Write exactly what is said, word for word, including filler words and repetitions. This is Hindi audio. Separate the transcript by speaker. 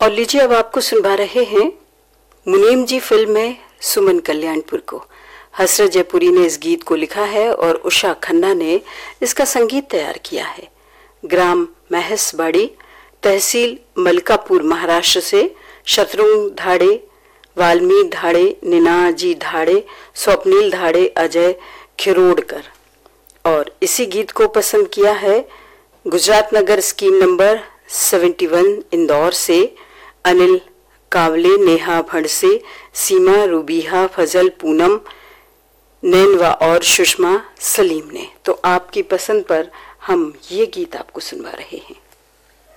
Speaker 1: और लीजिए अब आपको सुनवा रहे हैं मुनीम जी फिल्म में सुमन कल्याणपुर को। हसरत जयपुरी ने इस गीत को लिखा है और उषा खन्ना ने इसका संगीत तैयार किया है। ग्राम महसबाड़ी, तहसील मलकापुर, महाराष्ट्र से शत्रुघ्न धाड़े, वाल्मीकि धाड़े, निनाजी धाड़े, स्वप्निल धाड़े, अजय खिरोड़कर। और इसी गीत को पसंद किया है गुजरात नगर स्कीम नंबर इकहत्तर इंदौर से अनिल कावले, नेहा भड़से, सीमा, रूबीहा, फजल, पूनम, नैनवा और सुषमा सलीम ने। तो आपकी पसंद पर हम ये गीत आपको सुनवा रहे हैं।